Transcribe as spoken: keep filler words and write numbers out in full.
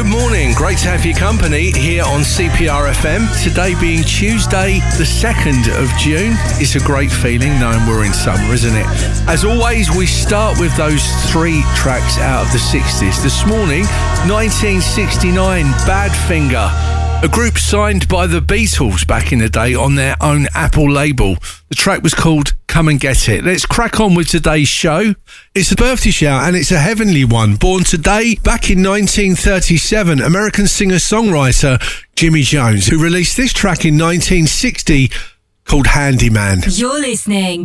Good morning, great to have your company here on C P R F M. Today being Tuesday the second of June. It's a great feeling knowing we're in summer, isn't it? As always, we start with those three tracks out of the sixties. This morning, nineteen sixty-nine, Badfinger, a group signed by the Beatles back in the day on their own Apple label. The track was called Come and Get It. Let's crack on with today's show. It's a birthday shout and it's a heavenly one. Born today, back in nineteen thirty-seven, American singer-songwriter Jimmy Jones, who released this track in nineteen sixty called Handyman. You're listening